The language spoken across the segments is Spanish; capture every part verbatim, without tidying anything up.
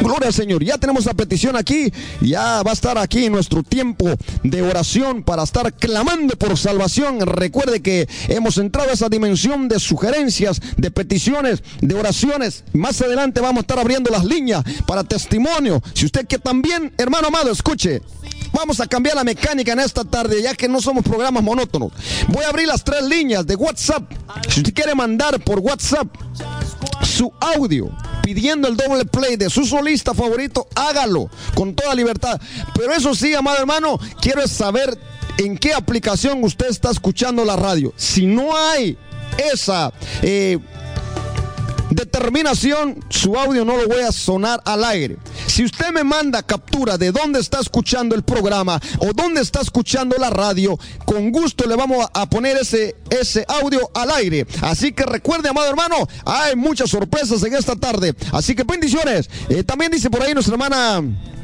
Gloria al Señor. Ya tenemos la petición aquí. Ya va a estar aquí nuestro tiempo de oración para estar clamando por salvación. Recuerde que hemos entrado a esa dimensión de sugerencias, de peticiones, de oraciones. Más adelante vamos a estar abriendo las líneas para testimonio. Si usted que también, hermano amado, escuche. Vamos a cambiar la mecánica en esta tarde, ya que no somos programas monótonos. Voy a abrir las tres líneas de WhatsApp. Si usted quiere mandar por WhatsApp su audio pidiendo el doble play de su solista favorito, hágalo con toda libertad. Pero eso sí, amado hermano, quiero saber en qué aplicación usted está escuchando la radio. Si no hay esa eh, determinación, su audio no lo voy a sonar al aire. Si usted me manda captura de dónde está escuchando el programa o dónde está escuchando la radio, con gusto le vamos a poner ese, ese audio al aire. Así que recuerde, amado hermano, hay muchas sorpresas en esta tarde. Así que bendiciones. Eh, también dice por ahí nuestra hermana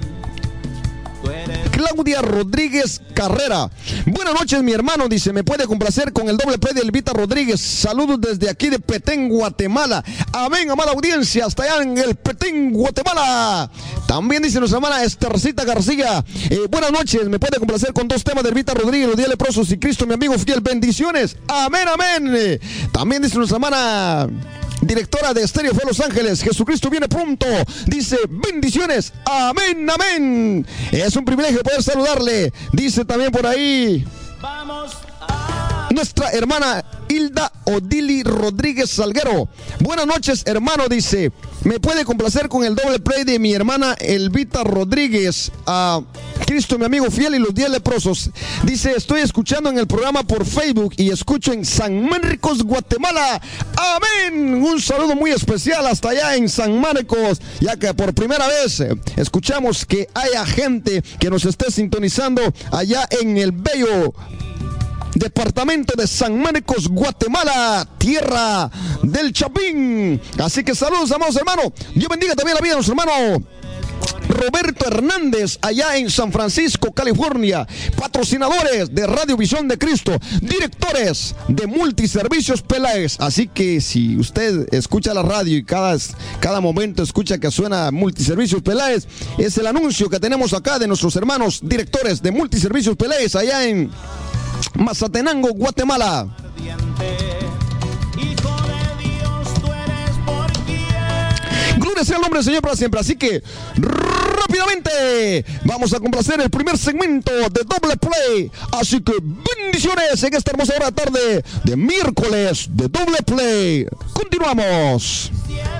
Claudia Rodríguez Carrera. Buenas noches, mi hermano, dice, me puede complacer con el doble play de Elvita Rodríguez. Saludos desde aquí de Petén, Guatemala. Amén, amada audiencia, hasta allá en el Petén, Guatemala. También dice nuestra hermana Estercita García. Eh, buenas noches, me puede complacer con dos temas de Elvita Rodríguez, Los Días Leprosos y Cristo, mi amigo fiel. Bendiciones. Amén, amén. Eh, también dice nuestra hermana directora de Estéreo Fe Los Ángeles, Jesucristo viene pronto, dice, bendiciones, amén, amén. Es un privilegio poder saludarle. Dice también por ahí vamos a... nuestra hermana Hilda Odili Rodríguez Salguero. Buenas noches, hermano, dice, me puede complacer con el doble play de mi hermana Elvita Rodríguez, a Cristo mi amigo fiel y Los Días Leprosos. Dice, estoy escuchando en el programa por Facebook y escucho en San Marcos, Guatemala. Amén. Un saludo muy especial hasta allá en San Marcos, ya que por primera vez escuchamos que haya gente que nos esté sintonizando allá en el bello departamento de San Marcos, Guatemala, tierra del Chapín. Así que saludos, amados hermanos. Dios bendiga también la vida de nuestro hermano Roberto Hernández, allá en San Francisco, California. Patrocinadores de Radio Visión de Cristo, directores de Multiservicios Peláez. Así que si usted escucha la radio y cada, cada momento escucha que suena Multiservicios Peláez, es el anuncio que tenemos acá de nuestros hermanos directores de Multiservicios Peláez, allá en Mazatenango, Guatemala. Gloria sea el nombre del Señor para siempre. Así que rápidamente vamos a complacer el primer segmento de doble play. Así que bendiciones en esta hermosa hora de tarde de miércoles de doble play. Continuamos.